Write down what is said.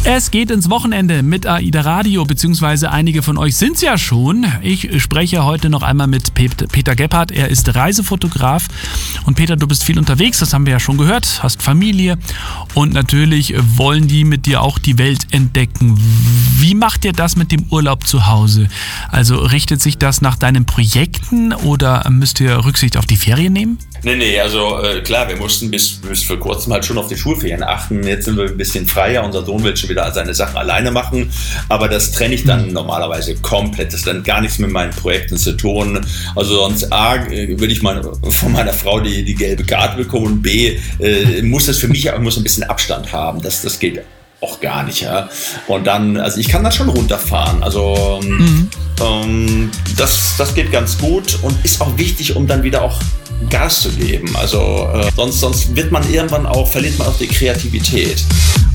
Es geht ins Wochenende mit AIDA Radio, beziehungsweise einige von euch sind es ja schon. Ich spreche heute noch einmal mit Peter Gebhardt. Er ist Reisefotograf. Und Peter, du bist viel unterwegs, das haben wir ja schon gehört, hast Familie und natürlich wollen die mit dir auch die Welt entdecken. Wie macht ihr das mit dem Urlaub zu Hause? Also richtet sich das nach deinen Projekten oder müsst ihr Rücksicht auf die Ferien nehmen? Nee, also klar, wir mussten bis vor kurzem halt schon auf die Schulferien achten. Jetzt sind wir ein bisschen freier, unser Sohn will schon wieder seine Sachen alleine machen, aber das trenne ich dann normalerweise komplett. Das hat dann gar nichts mit meinen Projekten zu tun. Also sonst A, würde ich mal von meiner Frau die gelbe Karte bekommen und B, muss das für mich auch ein bisschen Abstand haben. Das geht auch gar nicht. Ja? Und dann, also ich kann das schon runterfahren. Also das geht ganz gut und ist auch wichtig, um dann wieder auch Gas zu geben. Also sonst wird man irgendwann verliert man auch die Kreativität.